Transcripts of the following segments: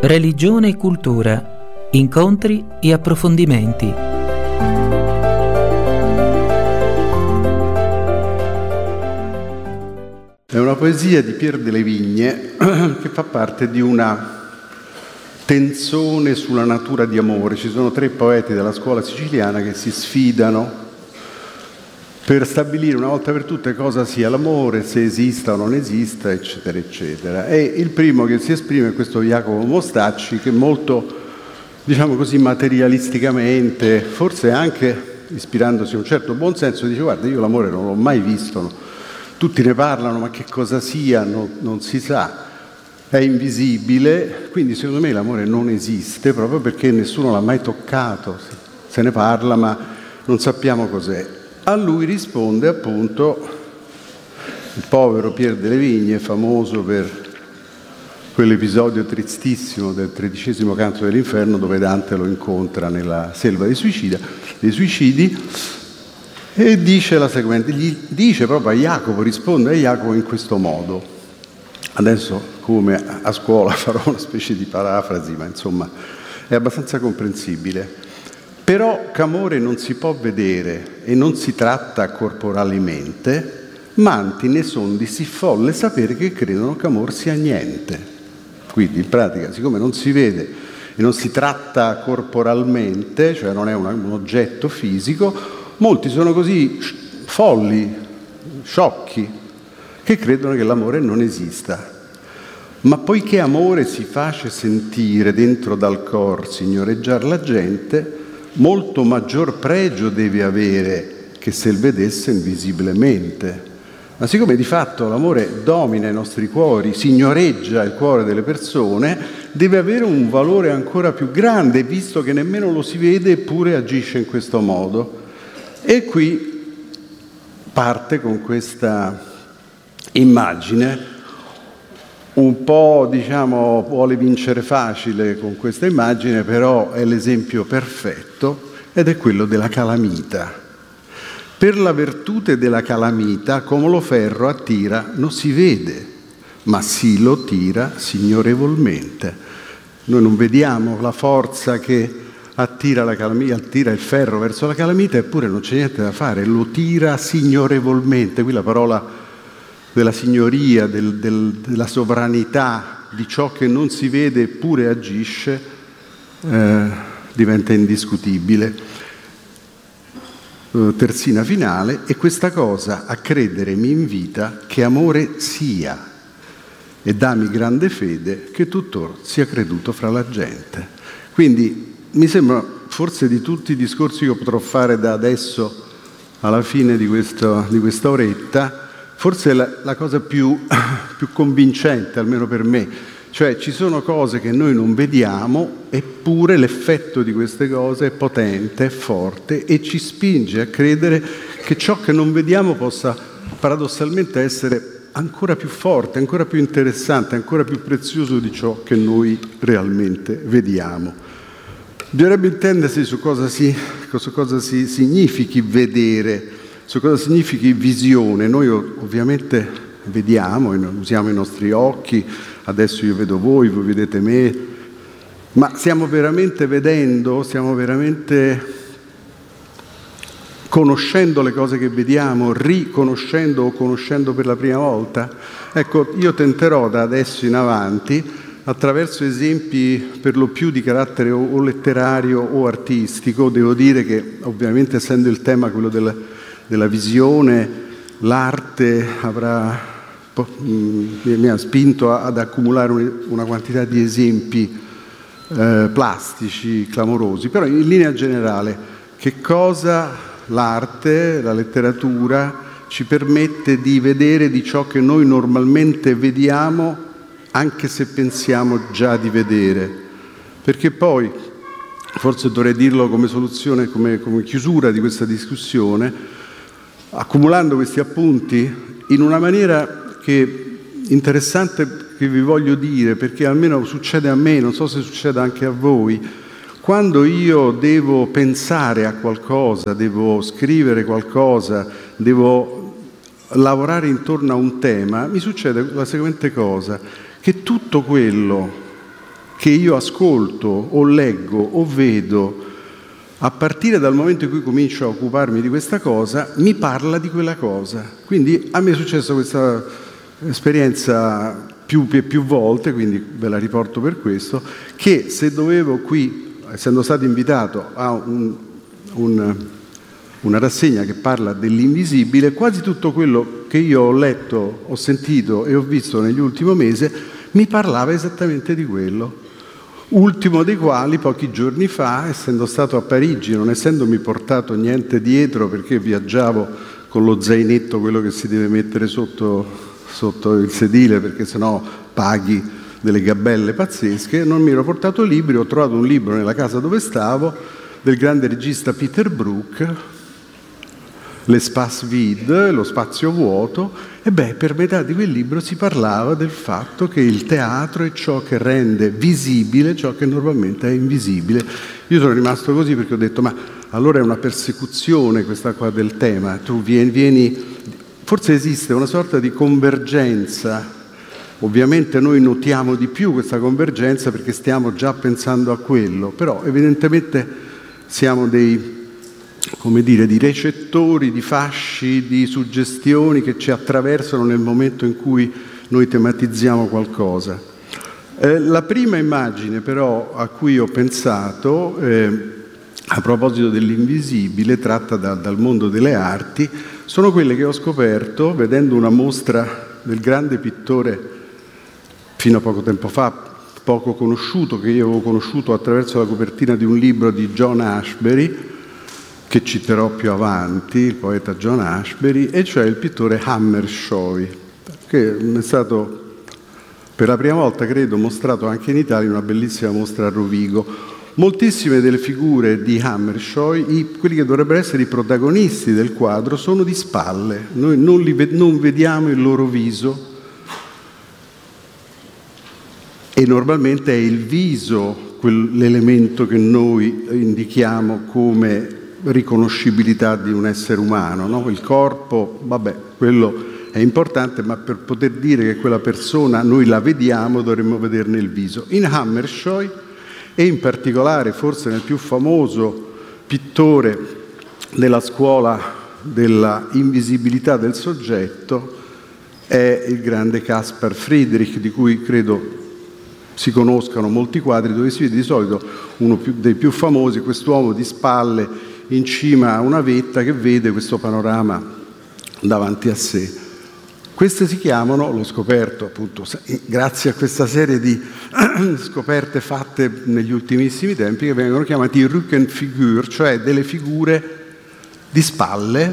Religione e cultura, incontri e approfondimenti. È una poesia di Pier delle Vigne che fa parte di una tenzone sulla natura di amore. Ci sono 3 poeti della scuola siciliana che si sfidano per stabilire una volta per tutte cosa sia l'amore, se esista o non esista, eccetera, eccetera. E il primo che si esprime è questo Jacopo Mostacci, che molto, diciamo così, materialisticamente, forse anche ispirandosi a un certo buonsenso, dice: guarda, io l'amore non l'ho mai visto, tutti ne parlano, ma che cosa sia non si sa, è invisibile, quindi secondo me l'amore non esiste, proprio perché nessuno l'ha mai toccato, se ne parla ma non sappiamo cos'è. A lui risponde appunto il povero Pier delle Vigne, famoso per quell'episodio tristissimo del 13° canto dell'Inferno, dove Dante lo incontra nella selva dei suicidi, e dice la seguente, gli dice proprio a Jacopo, risponde a Jacopo in questo modo. Adesso, come a scuola, farò una specie di parafrasi, ma insomma è abbastanza comprensibile. Però ch'amore non si può vedere e non si tratta corporalmente, manti ne son di sì folle sapere che credono ch'amor sia niente. Quindi in pratica, siccome non si vede e non si tratta corporalmente, cioè non è un oggetto fisico, molti sono così folli, sciocchi, che credono che l'amore non esista. Ma poiché amore si face sentire dentro dal cor signoreggiar la gente, molto maggior pregio deve avere che se il vedesse invisiblemente. Ma siccome di fatto l'amore domina i nostri cuori, signoreggia il cuore delle persone, deve avere un valore ancora più grande, visto che nemmeno lo si vede eppure agisce in questo modo. E qui parte con questa immagine, un po', diciamo, vuole vincere facile con questa immagine, però è l'esempio perfetto, ed è quello della calamita. Per la virtute della calamita, come lo ferro attira, non si vede, ma si lo tira signorevolmente. Noi non vediamo la forza che attira la calamita, attira il ferro verso la calamita, eppure non c'è niente da fare, lo tira signorevolmente. Qui la parola della signoria, della sovranità, di ciò che non si vede eppure agisce, diventa indiscutibile. Terzina finale, e questa cosa a credere mi invita che amore sia, e dammi grande fede che tuttor sia creduto fra la gente. Quindi mi sembra, forse di tutti i discorsi che potrò fare da adesso alla fine di questa oretta, forse la cosa più convincente, almeno per me, cioè ci sono cose che noi non vediamo, eppure l'effetto di queste cose è potente, è forte e ci spinge a credere che ciò che non vediamo possa paradossalmente essere ancora più forte, ancora più interessante, ancora più prezioso di ciò che noi realmente vediamo. Bisognerebbe intendersi su cosa significhi vedere, su cosa significhi visione. Noi ovviamente vediamo, usiamo i nostri occhi, adesso io vedo voi vedete me, ma stiamo veramente vedendo, stiamo veramente conoscendo le cose che vediamo, riconoscendo o conoscendo per la prima volta? Ecco, io tenterò da adesso in avanti, attraverso esempi per lo più di carattere o letterario o artistico. Devo dire che ovviamente, essendo il tema quello della visione, l'arte mi ha spinto ad accumulare una quantità di esempi plastici clamorosi, però in linea generale che cosa l'arte, la letteratura ci permette di vedere di ciò che noi normalmente vediamo, anche se pensiamo già di vedere. Perché poi, forse dovrei dirlo come soluzione, come chiusura di questa discussione, accumulando questi appunti in una maniera interessante che vi voglio dire, perché almeno succede a me, non so se succede anche a voi, quando io devo pensare a qualcosa, devo scrivere qualcosa, devo lavorare intorno a un tema, mi succede la seguente cosa, che tutto quello che io ascolto o leggo o vedo, a partire dal momento in cui comincio a occuparmi di questa cosa, mi parla di quella cosa. Quindi a me è successa questa esperienza più volte, quindi ve la riporto per questo, che se dovevo qui, essendo stato invitato a una rassegna che parla dell'invisibile, quasi tutto quello che io ho letto, ho sentito e ho visto negli ultimi mesi mi parlava esattamente di quello. Ultimo dei quali, pochi giorni fa, essendo stato a Parigi, non essendomi portato niente dietro perché viaggiavo con lo zainetto, quello che si deve mettere sotto il sedile perché sennò paghi delle gabelle pazzesche, non mi ero portato libri, ho trovato un libro nella casa dove stavo del grande regista Peter Brook, L'espace vide, lo spazio vuoto, e per metà di quel libro si parlava del fatto che il teatro è ciò che rende visibile ciò che normalmente è invisibile. Io sono rimasto così perché ho detto, ma allora è una persecuzione questa qua del tema, tu vieni, forse esiste una sorta di convergenza, ovviamente noi notiamo di più questa convergenza perché stiamo già pensando a quello, però evidentemente siamo dei recettori di fasci, di suggestioni che ci attraversano nel momento in cui noi tematizziamo qualcosa. La prima immagine però a cui ho pensato, a proposito dell'invisibile, tratta dal mondo delle arti, sono quelle che ho scoperto vedendo una mostra del grande pittore fino a poco tempo fa, poco conosciuto, che io avevo conosciuto attraverso la copertina di un libro di John Ashbery, che citerò più avanti, il poeta John Ashbery, e cioè il pittore Hammershøi, che è stato per la prima volta, credo, mostrato anche in Italia in una bellissima mostra a Rovigo. Moltissime delle figure di Hammershøi, quelli che dovrebbero essere i protagonisti del quadro, sono di spalle, noi non vediamo il loro viso, e normalmente è il viso l'elemento che noi indichiamo come riconoscibilità di un essere umano, no? Il corpo, quello è importante, ma per poter dire che quella persona noi la vediamo dovremmo vederne il viso. In Hammershøi, e in particolare forse nel più famoso pittore della scuola della invisibilità del soggetto, è il grande Caspar Friedrich, di cui credo si conoscano molti quadri, dove si vede di solito uno dei più famosi, quest'uomo di spalle in cima a una vetta che vede questo panorama davanti a sé. Queste si chiamano, l'ho scoperto appunto grazie a questa serie di scoperte fatte negli ultimissimi tempi, che vengono chiamati Rückenfigur, cioè delle figure di spalle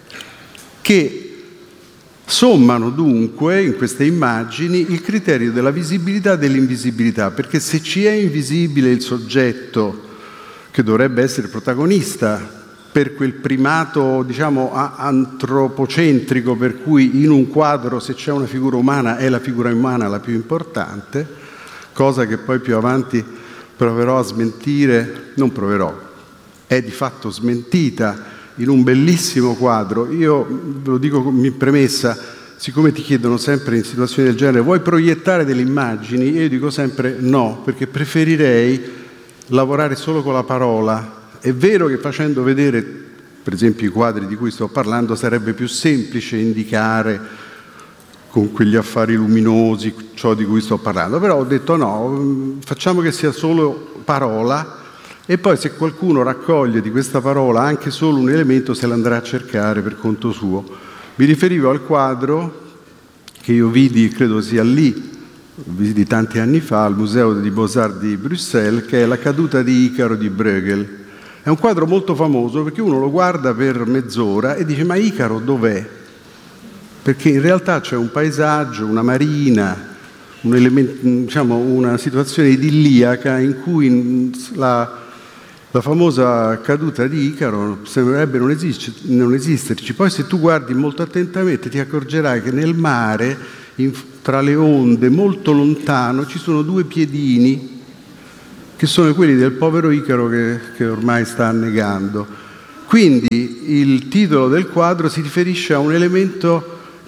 che sommano dunque in queste immagini il criterio della visibilità e dell'invisibilità, perché se ci è invisibile il soggetto che dovrebbe essere protagonista per quel primato, diciamo, antropocentrico, per cui in un quadro se c'è una figura umana è la figura umana la più importante, cosa che poi più avanti proverò a smentire, non proverò, è di fatto smentita in un bellissimo quadro. Io ve lo dico in premessa, siccome ti chiedono sempre in situazioni del genere vuoi proiettare delle immagini, io dico sempre no, perché preferirei lavorare solo con la parola. È vero che facendo vedere, per esempio, i quadri di cui sto parlando, sarebbe più semplice indicare con quegli affari luminosi ciò di cui sto parlando, però ho detto no, facciamo che sia solo parola, e poi se qualcuno raccoglie di questa parola anche solo un elemento se l'andrà a cercare per conto suo. Mi riferivo al quadro che io vidi, credo sia lì, di tanti anni fa, al Museo di Beaux-Arts di Bruxelles, che è La caduta di Icaro di Bruegel. È un quadro molto famoso perché uno lo guarda per mezz'ora e dice ma Icaro dov'è? Perché in realtà c'è un paesaggio, una marina, un elemento, diciamo, una situazione idilliaca in cui la famosa caduta di Icaro sembrerebbe non esisterci. Poi se tu guardi molto attentamente ti accorgerai che nel mare, tra le onde, molto lontano, ci sono due piedini che sono quelli del povero Icaro che ormai sta annegando. Quindi il titolo del quadro si riferisce a un elemento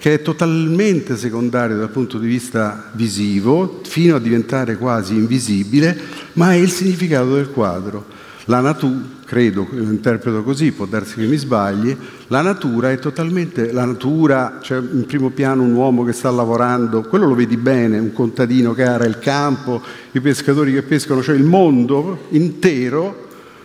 che è totalmente secondario dal punto di vista visivo, fino a diventare quasi invisibile, ma è il significato del quadro. La natura, credo, lo interpreto così, può darsi che mi sbagli, la natura è totalmente, la natura, c'è in primo piano un uomo che sta lavorando, quello lo vedi bene, un contadino che ara il campo, i pescatori che pescano, cioè il mondo intero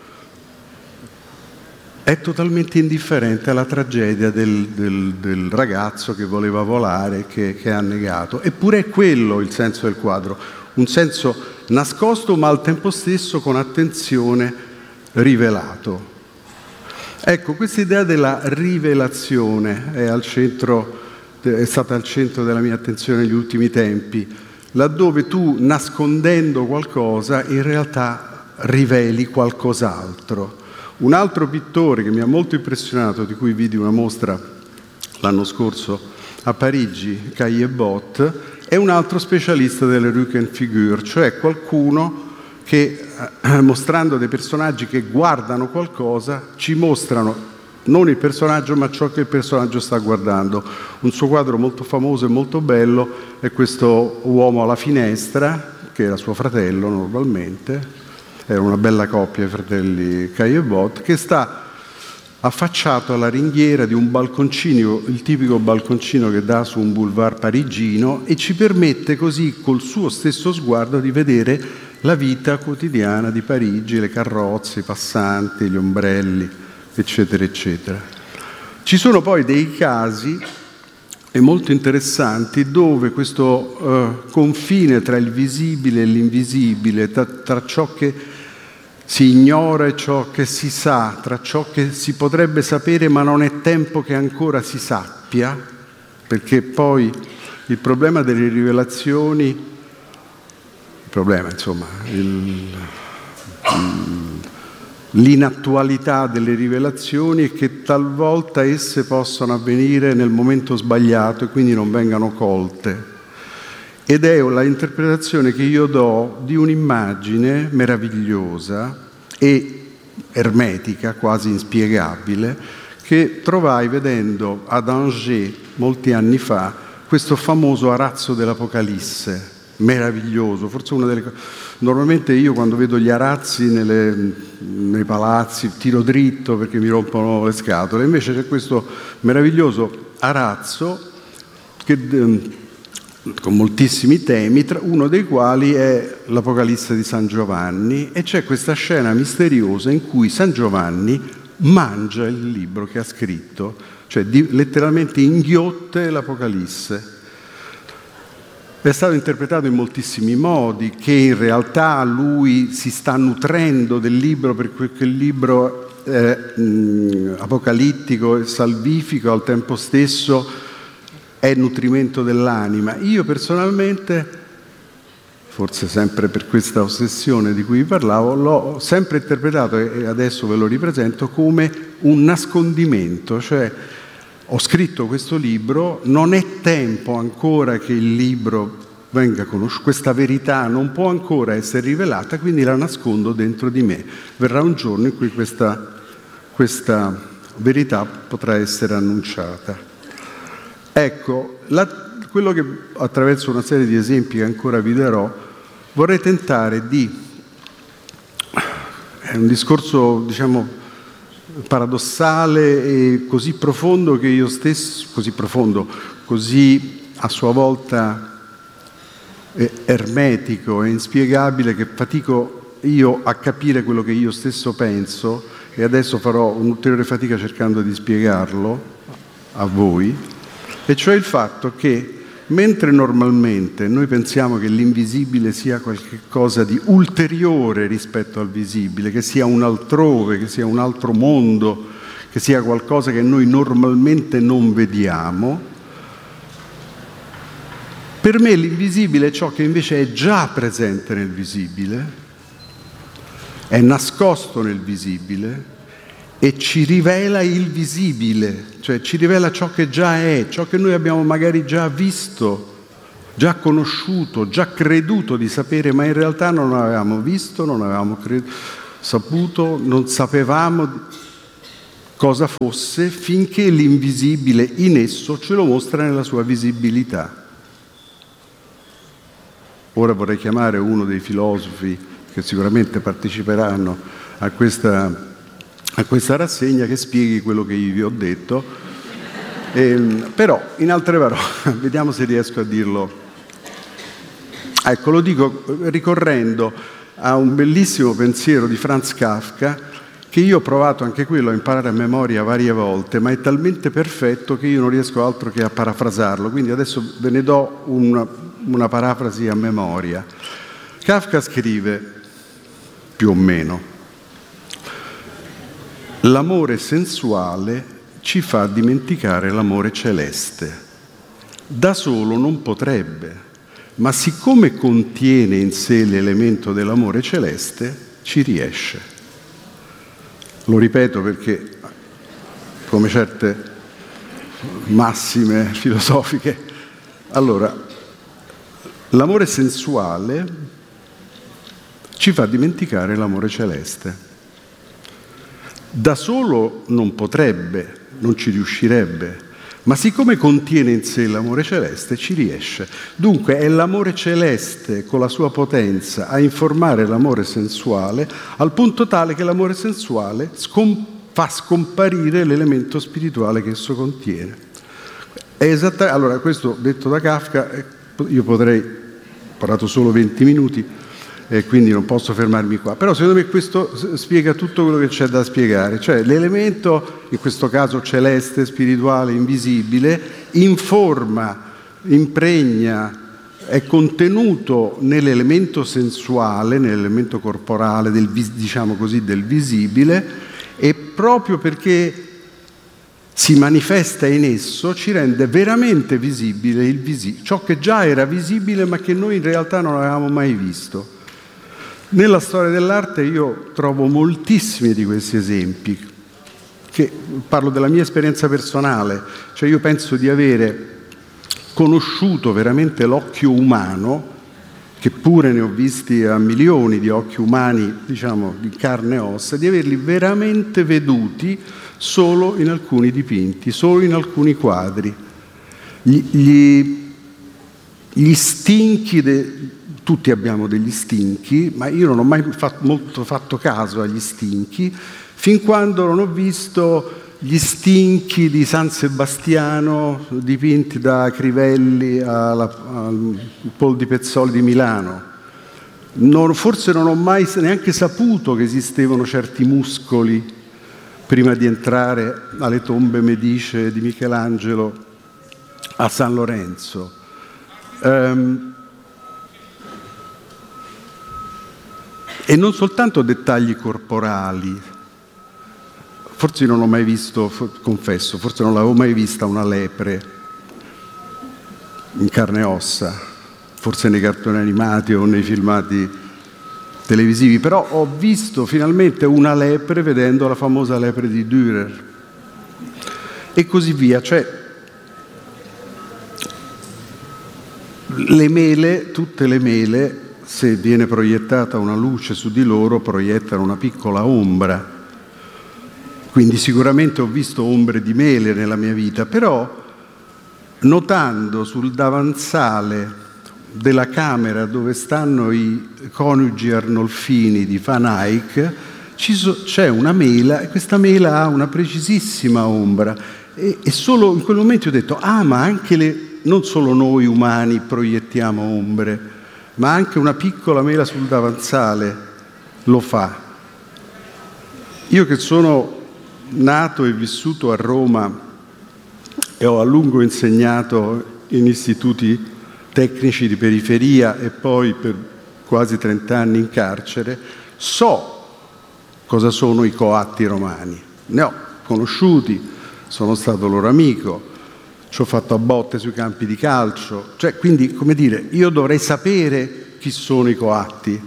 è totalmente indifferente alla tragedia del ragazzo che voleva volare e che ha negato. Eppure è quello il senso del quadro, un senso nascosto ma al tempo stesso con attenzione rivelato. Ecco, questa idea della rivelazione è stata al centro della mia attenzione negli ultimi tempi, laddove tu, nascondendo qualcosa, in realtà riveli qualcos'altro. Un altro pittore che mi ha molto impressionato, di cui vidi una mostra l'anno scorso a Parigi, Caillebotte, è un altro specialista delle Rückenfigur, cioè qualcuno che, mostrando dei personaggi che guardano qualcosa, ci mostrano non il personaggio ma ciò che il personaggio sta guardando. Un suo quadro molto famoso e molto bello è questo uomo alla finestra, che era suo fratello normalmente, era una bella coppia, i fratelli Caillebotte, che sta affacciato alla ringhiera di un balconcino, il tipico balconcino che dà su un boulevard parigino, e ci permette così, col suo stesso sguardo, di vedere la vita quotidiana di Parigi, le carrozze, i passanti, gli ombrelli, eccetera, eccetera. Ci sono poi dei casi molto interessanti dove questo confine tra il visibile e l'invisibile, tra ciò che si ignora e ciò che si sa, tra ciò che si potrebbe sapere ma non è tempo che ancora si sappia, perché poi il problema delle rivelazioni, l'inattualità delle rivelazioni è che talvolta esse possono avvenire nel momento sbagliato e quindi non vengano colte. Ed è la interpretazione che io do di un'immagine meravigliosa e ermetica, quasi inspiegabile, che trovai vedendo ad Angers molti anni fa questo famoso arazzo dell'Apocalisse, meraviglioso, forse una delle cose. Normalmente io quando vedo gli arazzi nei palazzi tiro dritto perché mi rompono le scatole, invece c'è questo meraviglioso arazzo che con moltissimi temi, uno dei quali è l'Apocalisse di San Giovanni, e c'è questa scena misteriosa in cui San Giovanni mangia il libro che ha scritto, cioè letteralmente inghiotte l'Apocalisse. È stato interpretato in moltissimi modi, che in realtà lui si sta nutrendo del libro perché il libro è apocalittico e salvifico, al tempo stesso è nutrimento dell'anima. Io personalmente, forse sempre per questa ossessione di cui parlavo, l'ho sempre interpretato, e adesso ve lo ripresento, come un nascondimento, cioè ho scritto questo libro, non è tempo ancora che il libro venga conosciuto, questa verità non può ancora essere rivelata, quindi la nascondo dentro di me. Verrà un giorno in cui questa verità potrà essere annunciata. Ecco, quello che attraverso una serie di esempi che ancora vi darò, vorrei tentare è un discorso, paradossale e così profondo che io stesso, così a sua volta ermetico e inspiegabile, che fatico io a capire quello che io stesso penso, e adesso farò un'ulteriore fatica cercando di spiegarlo a voi. E cioè il fatto che, mentre normalmente noi pensiamo che l'invisibile sia qualcosa di ulteriore rispetto al visibile, che sia un altrove, che sia un altro mondo, che sia qualcosa che noi normalmente non vediamo, per me l'invisibile è ciò che invece è già presente nel visibile, è nascosto nel visibile, e ci rivela il visibile, cioè ci rivela ciò che già è, ciò che noi abbiamo magari già visto, già conosciuto, già creduto di sapere, ma in realtà non avevamo visto, non avevamo saputo, non sapevamo cosa fosse finché l'invisibile in esso ce lo mostra nella sua visibilità. Ora vorrei chiamare uno dei filosofi che sicuramente parteciperanno a questa rassegna che spieghi quello che io vi ho detto. Però, in altre parole, vediamo se riesco a dirlo. Ecco, lo dico ricorrendo a un bellissimo pensiero di Franz Kafka, che io ho provato anche quello a imparare a memoria varie volte, ma è talmente perfetto che io non riesco altro che a parafrasarlo. Quindi adesso ve ne do una parafrasi a memoria. Kafka scrive, più o meno: l'amore sensuale ci fa dimenticare l'amore celeste. Da solo non potrebbe, ma siccome contiene in sé l'elemento dell'amore celeste, ci riesce. Lo ripeto perché, come certe massime filosofiche, allora, l'amore sensuale ci fa dimenticare l'amore celeste. Da solo non potrebbe, non ci riuscirebbe, ma siccome contiene in sé l'amore celeste, ci riesce. Dunque è l'amore celeste con la sua potenza a informare l'amore sensuale, al punto tale che l'amore sensuale fa scomparire l'elemento spirituale che esso contiene. Allora, questo detto da Kafka, io ho parlato solo 20 minuti, e quindi non posso fermarmi qua. Però secondo me questo spiega tutto quello che c'è da spiegare, cioè l'elemento, in questo caso celeste, spirituale, invisibile, informa, impregna, è contenuto nell'elemento sensuale, nell'elemento corporale, diciamo così, del visibile, e proprio perché si manifesta in esso ci rende veramente visibile ciò che già era visibile ma che noi in realtà non avevamo mai visto. Nella storia dell'arte io trovo moltissimi di questi esempi, che parlo della mia esperienza personale, cioè io penso di avere conosciuto veramente l'occhio umano, che pure ne ho visti a milioni di occhi umani, diciamo di carne e ossa, di averli veramente veduti solo in alcuni dipinti, solo in alcuni quadri. Gli stinchi tutti abbiamo degli stinchi, ma io non ho mai fatto caso agli stinchi, fin quando non ho visto gli stinchi di San Sebastiano dipinti da Crivelli al Paul di Pezzoli di Milano. Forse non ho mai neanche saputo che esistevano certi muscoli prima di entrare alle tombe medicee di Michelangelo a San Lorenzo. E non soltanto dettagli corporali. Forse non ho mai visto, confesso, forse non l'avevo mai vista una lepre in carne e ossa, forse nei cartoni animati o nei filmati televisivi, però ho visto finalmente una lepre vedendo la famosa lepre di Dürer e così via. Cioè, le mele, tutte le mele, se viene proiettata una luce su di loro, proiettano una piccola ombra. Quindi sicuramente ho visto ombre di mele nella mia vita, però notando sul davanzale della camera dove stanno i coniugi Arnolfini di Van Eyck c'è una mela, e questa mela ha una precisissima ombra. E solo in quel momento ho detto, ma anche non solo noi umani proiettiamo ombre, ma anche una piccola mela sul davanzale lo fa. Io che sono nato e vissuto a Roma e ho a lungo insegnato in istituti tecnici di periferia e poi per quasi 30 anni in carcere, so cosa sono i coatti romani. Ne ho conosciuti, sono stato loro amico, ci ho fatto a botte sui campi di calcio, cioè quindi, come dire, io dovrei sapere chi sono i coatti.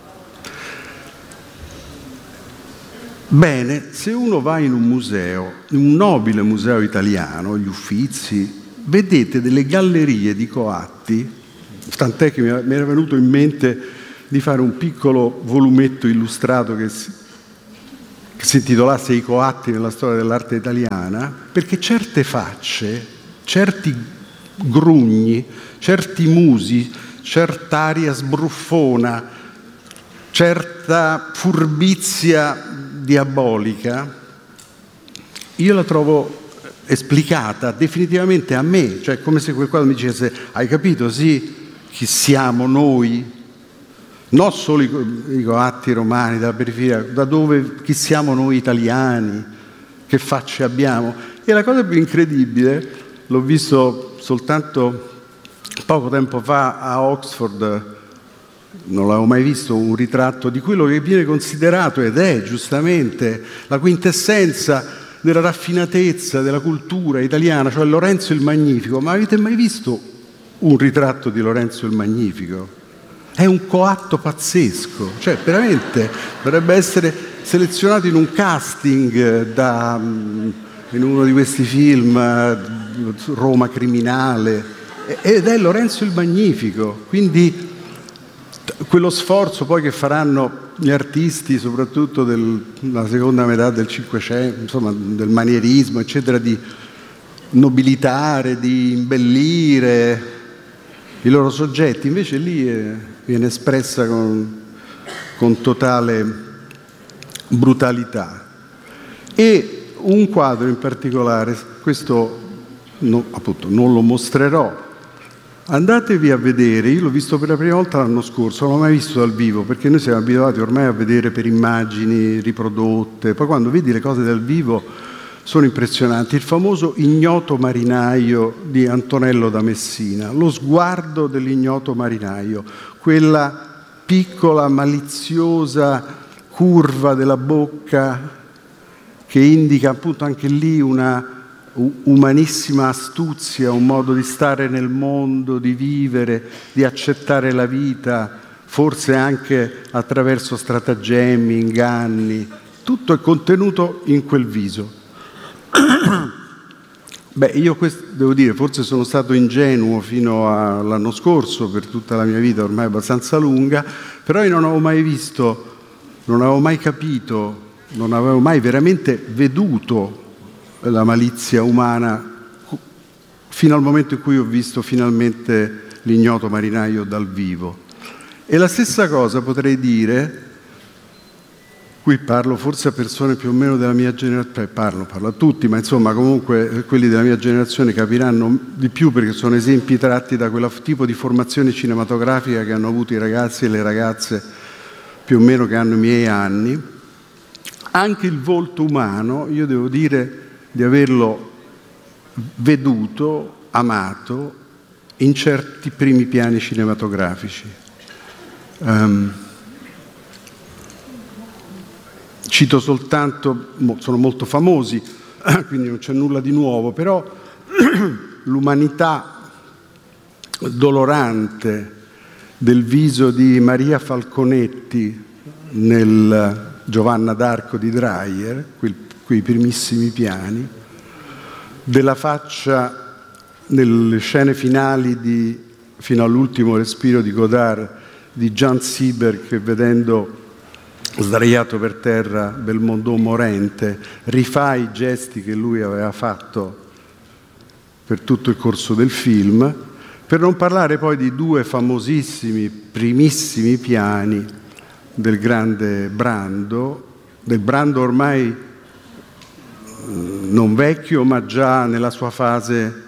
Bene, se uno va in un museo, in un nobile museo italiano, gli Uffizi, vedete delle gallerie di coatti, tant'è che mi era venuto in mente di fare un piccolo volumetto illustrato che che si intitolasse I coatti nella storia dell'arte italiana, perché certe facce, certi grugni, certi musi, cert'aria sbruffona, certa furbizia diabolica, io la trovo esplicata definitivamente a me, cioè come se quel quadro mi dicesse: hai capito, sì, chi siamo noi? Non solo i coatti romani della periferia, da dove, chi siamo noi italiani, che facce abbiamo. E la cosa più incredibile, l'ho visto soltanto poco tempo fa a Oxford, non l'avevo mai visto un ritratto di quello che viene considerato, ed è giustamente, la quintessenza della raffinatezza della cultura italiana, cioè Lorenzo il Magnifico. Ma avete mai visto un ritratto di Lorenzo il Magnifico? È un coatto pazzesco, cioè veramente dovrebbe essere selezionato in un casting in uno di questi film, Roma criminale, ed è Lorenzo il Magnifico. Quindi quello sforzo poi che faranno gli artisti, soprattutto della seconda metà del Cinquecento, insomma del manierismo, eccetera, di nobilitare, di imbellire i loro soggetti, invece lì viene espressa con totale brutalità. E un quadro in particolare, questo appunto non lo mostrerò, andatevi a vedere, io l'ho visto per la prima volta l'anno scorso, non l'ho mai visto dal vivo, perché noi siamo abituati ormai a vedere per immagini riprodotte, poi quando vedi le cose dal vivo sono impressionanti. Il famoso Ignoto marinaio di Antonello da Messina, lo sguardo dell'ignoto marinaio, quella piccola, maliziosa curva della bocca che indica appunto anche lì una umanissima astuzia, un modo di stare nel mondo, di vivere, di accettare la vita, forse anche attraverso stratagemmi, inganni. Tutto è contenuto in quel viso. Beh, io devo dire, forse sono stato ingenuo fino all'anno scorso, per tutta la mia vita ormai abbastanza lunga, però io non avevo mai visto, non avevo mai capito, non avevo mai veramente veduto la malizia umana fino al momento in cui ho visto finalmente l'Ignoto marinaio dal vivo. E la stessa cosa potrei dire, qui parlo forse a persone più o meno della mia generazione, parlo a tutti, ma insomma comunque quelli della mia generazione capiranno di più, perché sono esempi tratti da quel tipo di formazione cinematografica che hanno avuto i ragazzi e le ragazze più o meno che hanno i miei anni. Anche il volto umano, io devo dire di averlo veduto, amato in certi primi piani cinematografici. Cito soltanto, sono molto famosi, quindi non c'è nulla di nuovo, però l'umanità dolorante del viso di Maria Falconetti nel Giovanna d'Arco di Dreyer, quei primissimi piani, della faccia nelle scene finali fino all'ultimo respiro di Godard di Jean Sieber, che vedendo sdraiato per terra Belmondo morente rifà i gesti che lui aveva fatto per tutto il corso del film, per non parlare poi di due famosissimi primissimi piani del grande Brando, del Brando ormai non vecchio ma già nella sua fase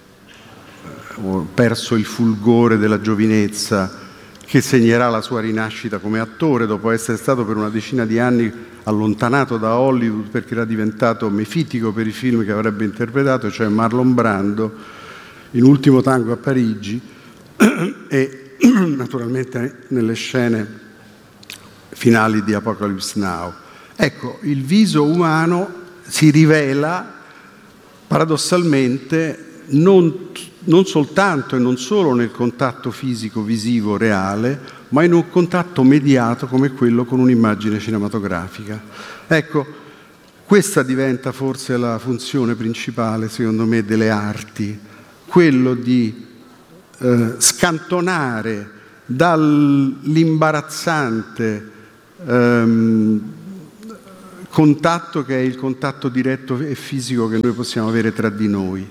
perso il fulgore della giovinezza, che segnerà la sua rinascita come attore dopo essere stato per una decina di anni allontanato da Hollywood perché era diventato mefitico per i film che avrebbe interpretato, cioè Marlon Brando in Ultimo tango a Parigi e naturalmente nelle scene finali di Apocalypse Now. Ecco, il viso umano si rivela paradossalmente non soltanto e non solo nel contatto fisico visivo reale, ma in un contatto mediato come quello con un'immagine cinematografica. Ecco, questa diventa forse la funzione principale, secondo me, delle arti, quello di scantonare dall'imbarazzante contatto che è il contatto diretto e fisico che noi possiamo avere tra di noi.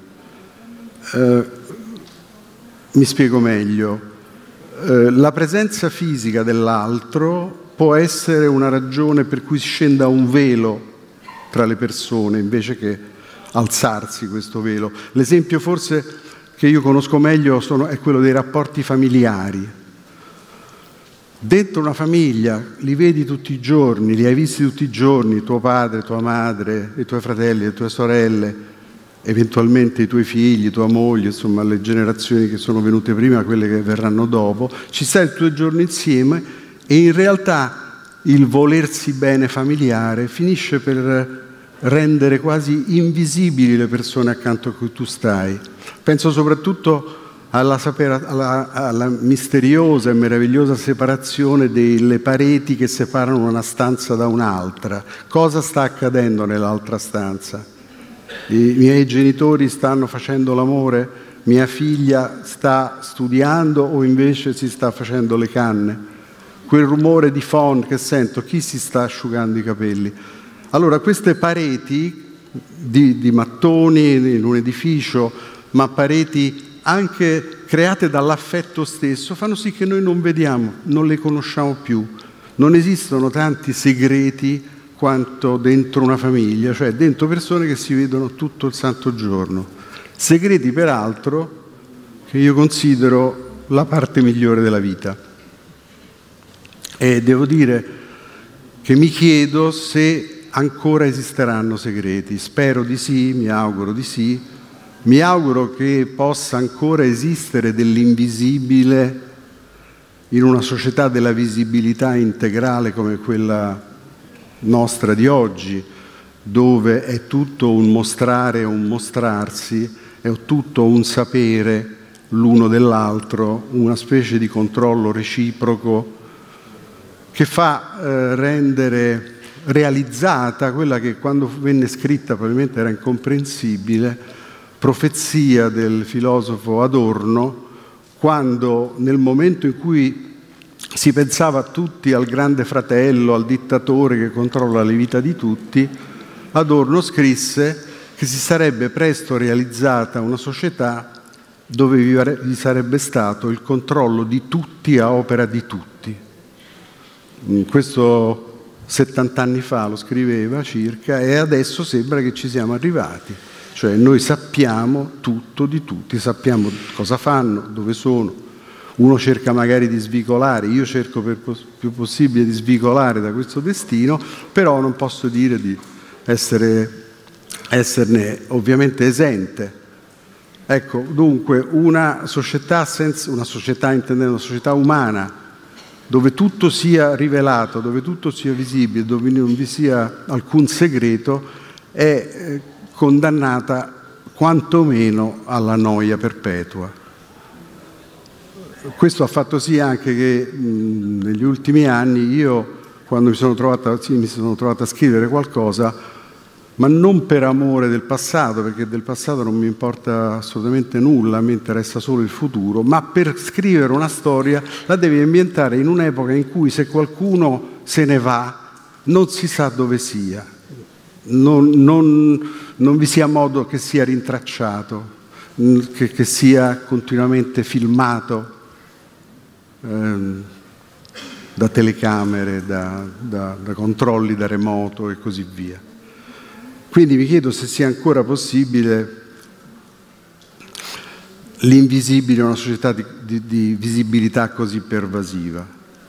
Mi spiego meglio. La presenza fisica dell'altro può essere una ragione per cui scenda un velo tra le persone invece che alzarsi questo velo. L'esempio forse che io conosco meglio è quello dei rapporti familiari. Dentro una famiglia li vedi tutti i giorni, li hai visti tutti i giorni, tuo padre, tua madre, i tuoi fratelli, le tue sorelle, eventualmente i tuoi figli, tua moglie, insomma le generazioni che sono venute prima, quelle che verranno dopo. Ci stai tutti i giorni insieme e in realtà il volersi bene familiare finisce per rendere quasi invisibili le persone accanto a cui tu stai. Penso soprattutto alla misteriosa e meravigliosa separazione delle pareti che separano una stanza da un'altra. Cosa sta accadendo nell'altra stanza? I miei genitori stanno facendo l'amore? Mia figlia sta studiando o invece si sta facendo le canne? Quel rumore di phon che sento, chi si sta asciugando i capelli? Allora, queste pareti di mattoni in un edificio, ma pareti anche create dall'affetto stesso, fanno sì che noi non vediamo, non le conosciamo più. Non esistono tanti segreti quanto dentro una famiglia, cioè dentro persone che si vedono tutto il santo giorno. Segreti, peraltro, che io considero la parte migliore della vita. E devo dire che mi chiedo se ancora esisteranno segreti. Spero di sì, mi auguro di sì. Mi auguro che possa ancora esistere dell'invisibile in una società della visibilità integrale come quella nostra di oggi, dove è tutto un mostrare e un mostrarsi, è tutto un sapere l'uno dell'altro, una specie di controllo reciproco che fa rendere realizzata quella che quando venne scritta probabilmente era incomprensibile, profezia del filosofo Adorno, quando nel momento in cui si pensava tutti al grande fratello, al dittatore che controlla le vite di tutti, Adorno scrisse che si sarebbe presto realizzata una società dove vi sarebbe stato il controllo di tutti a opera di tutti. Questo 70 anni fa lo scriveva circa e adesso sembra che ci siamo arrivati. Cioè noi sappiamo tutto di tutti, sappiamo cosa fanno, dove sono. Uno cerca magari di svicolare, io cerco per più possibile di svicolare da questo destino, però non posso dire di esserne ovviamente esente. Ecco, dunque una società intendendo una società umana, dove tutto sia rivelato, dove tutto sia visibile, dove non vi sia alcun segreto, è condannata quantomeno alla noia perpetua. Questo ha fatto sì anche che negli ultimi anni io, quando mi sono trovato a scrivere qualcosa, ma non per amore del passato, perché del passato non mi importa assolutamente nulla, mi interessa solo il futuro, ma per scrivere una storia la devi ambientare in un'epoca in cui se qualcuno se ne va non si sa dove sia, non vi sia modo che sia rintracciato, che sia continuamente filmato da telecamere, da controlli da remoto e così via. Quindi mi chiedo se sia ancora possibile l'invisibile in una società di visibilità così pervasiva.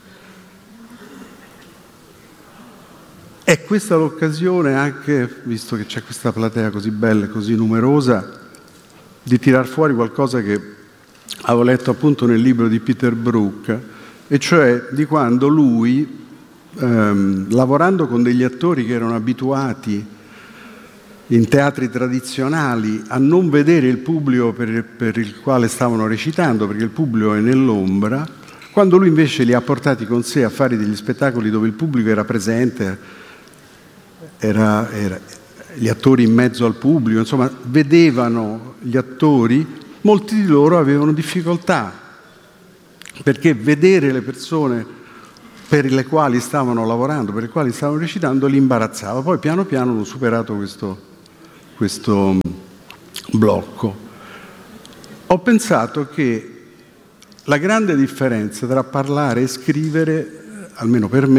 È questa l'occasione anche, visto che c'è questa platea così bella e così numerosa, di tirar fuori qualcosa che avevo letto appunto nel libro di Peter Brook, e cioè di quando lui, lavorando con degli attori che erano abituati in teatri tradizionali a non vedere il pubblico per il quale stavano recitando, perché il pubblico è nell'ombra, quando lui invece li ha portati con sé a fare degli spettacoli dove il pubblico era presente, gli attori in mezzo al pubblico, insomma, vedevano gli attori, molti di loro avevano difficoltà, perché vedere le persone per le quali stavano lavorando, per le quali stavano recitando, li imbarazzava. Poi piano piano hanno superato questo blocco. Ho pensato che la grande differenza tra parlare e scrivere, almeno per me,